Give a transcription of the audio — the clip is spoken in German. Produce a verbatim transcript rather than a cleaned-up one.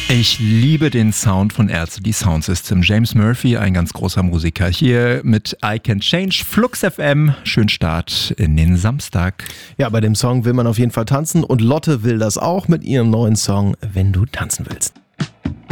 Ich liebe den Sound von Ärzte, die Sound System. James Murphy, ein ganz großer Musiker. Hier mit I Can Change, Flux F M. Schönen Start in den Samstag. Ja, bei dem Song will man auf jeden Fall tanzen und Lotte will das auch mit ihrem neuen Song Wenn du tanzen willst.